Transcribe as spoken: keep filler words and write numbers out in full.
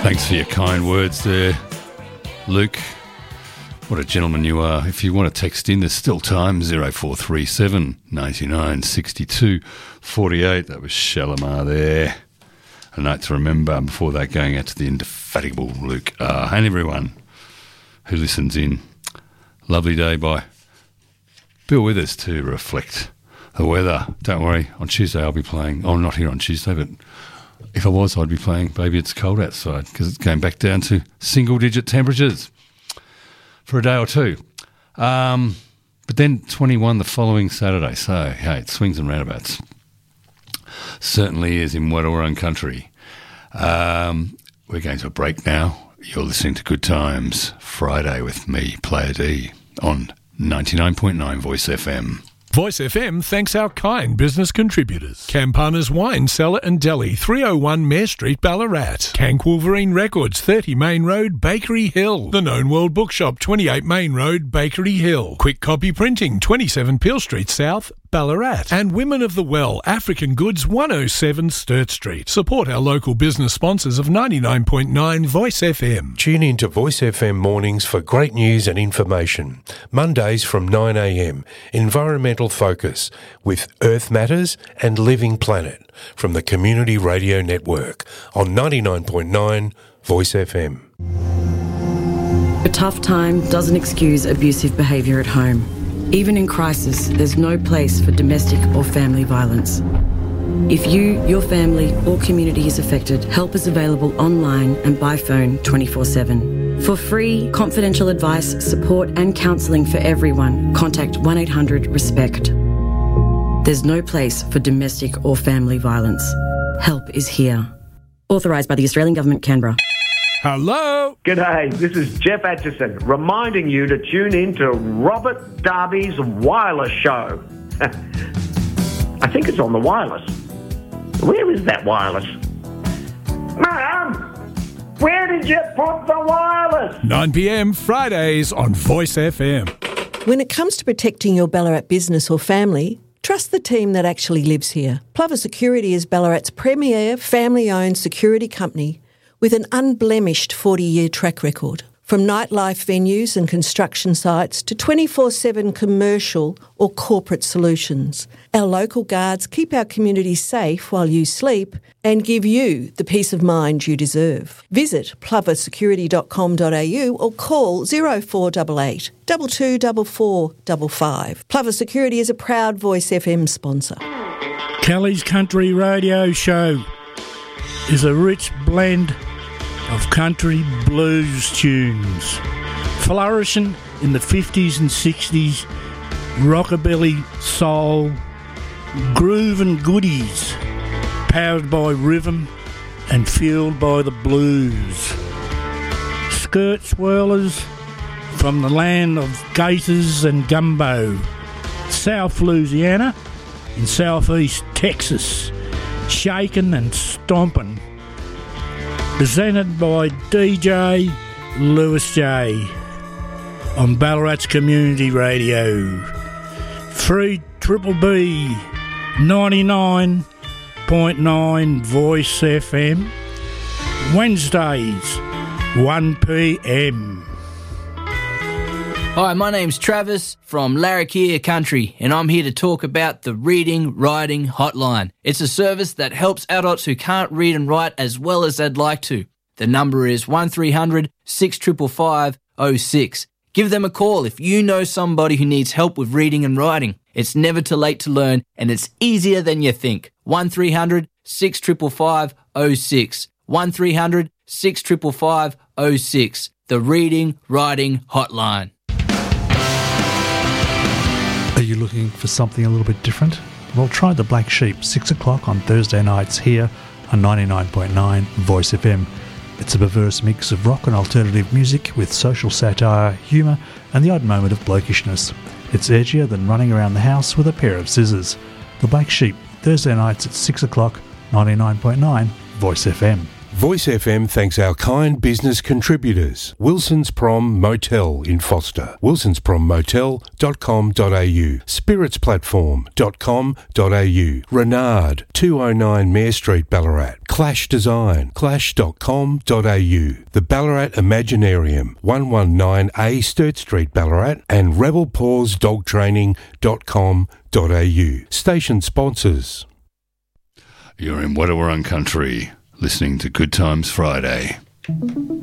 Thanks for your kind words there, Luke. What a gentleman you are. If you want to text in, there's still time, zero four three seven, nine nine, six two, four eight. That was Shalimar there. A note to remember before that, going out to the indefatigable Luke R. And everyone who listens in. Lovely day by Bill Withers to reflect the weather. Don't worry, on Tuesday I'll be playing. Oh, not here on Tuesday, but if I was, I'd be playing Baby It's Cold Outside, because it's going back down to single-digit temperatures for a day or two. Um, but then twenty-one the following Saturday. So, hey, it swings and roundabouts. Certainly is in Wadawurrung country. Um, we're going to a break now. You're listening to Good Times Friday with me, Player D, on ninety-nine point nine Voice F M. Voice F M thanks our kind business contributors. Campana's Wine Cellar and Deli, three oh one Mare Street, Ballarat. Cank Wolverine Records, thirty Main Road, Bakery Hill. The Known World Bookshop, twenty-eight Main Road, Bakery Hill. Quick Copy Printing, twenty-seven Peel Street South, Ballarat. And Women of the Well, African Goods, one oh seven Sturt Street. Support our local business sponsors of ninety-nine point nine Voice F M. Tune in to Voice F M mornings for great news and information. Mondays from nine a m. Environmental Focus with Earth Matters and Living Planet from the Community Radio Network on ninety-nine point nine Voice F M. A tough time doesn't excuse abusive behaviour at home. Even in crisis, there's no place for domestic or family violence. If you, your family or community is affected, help is available online and by phone twenty-four seven. For free, confidential advice, support and counselling for everyone, contact one eight hundred RESPECT. There's no place for domestic or family violence. Help is here. Authorised by the Australian Government, Canberra. Hello? G'day, this is Jeff Atchison, reminding you to tune in to Robert Darby's Wireless Show. I think it's on the wireless. Where is that wireless? Mum, where did you put the wireless? nine p m Fridays on Voice F M. When it comes to protecting your Ballarat business or family, trust the team that actually lives here. Plover Security is Ballarat's premier family-owned security company with an unblemished forty-year track record. From nightlife venues and construction sites to twenty-four seven commercial or corporate solutions, our local guards keep our community safe while you sleep and give you the peace of mind you deserve. Visit plover security dot com dot a u or call zero four eight eight, two two four four five five. Plover Security is a proud Voice F M sponsor. Kelly's Country Radio Show is a rich blend of country blues tunes, flourishing in the fifties and sixties, rockabilly, soul, groove and goodies, powered by rhythm and fueled by the blues. Skirt swirlers from the land of gators and gumbo, South Louisiana and southeast Texas, shaking and stomping. Presented by D J Lewis J on Ballarat's Community Radio. three Triple B ninety-nine point nine Voice F M. Wednesdays, one p m. Hi, my name's Travis from Larrakia Country, and I'm here to talk about the Reading Writing Hotline. It's a service that helps adults who can't read and write as well as they'd like to. The number is one three hundred, six five five, five oh six. Give them a call if you know somebody who needs help with reading and writing. It's never too late to learn, and it's easier than you think. one three hundred, six five five, five oh six. one three hundred, six five five, five oh six. The Reading Writing Hotline. Are you looking for something a little bit different? Well, try The Black Sheep, six o'clock on Thursday nights here on ninety-nine point nine Voice F M. It's a perverse mix of rock and alternative music with social satire, humour and the odd moment of blokishness. It's edgier than running around the house with a pair of scissors. The Black Sheep, Thursday nights at six o'clock, ninety-nine point nine Voice F M. Voice F M thanks our kind business contributors. Wilson's Prom Motel in Foster. wilsons prom motel dot com dot a u. spirits platform dot com dot a u. Renard, two oh nine Mare Street, Ballarat. Clash Design, clash dot com dot a u. The Ballarat Imaginarium, one nineteen A Sturt Street, Ballarat. And rebel paws dog training dot com dot a u. Station sponsors. You're in Wadawurrung country, listening to Good Times Friday.